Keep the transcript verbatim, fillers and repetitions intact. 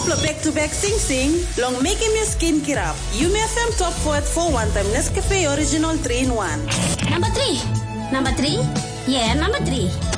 couple of back-to-back sing-sing, long making your skin kirap. You may F M top for it for one time Nescafe Original three in one. Number three. Number three? Yeah, number three.